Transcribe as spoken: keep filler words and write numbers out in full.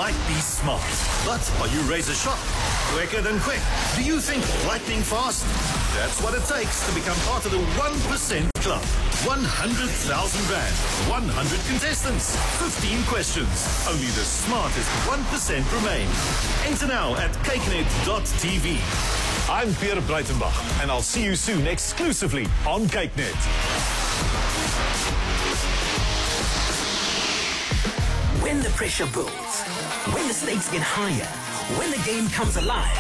might be smart, but are you razor sharp? Quicker than quick? Do you think lightning fast? That's what it takes to become part of the one percent Club. one hundred thousand rand, one hundred contestants, fifteen questions. Only the smartest one percent remain. Enter now at cakenet dot t v. I'm Pierre Breitenbach, and I'll see you soon exclusively on CakeNet. When the pressure builds, when the stakes get higher, when the game comes alive,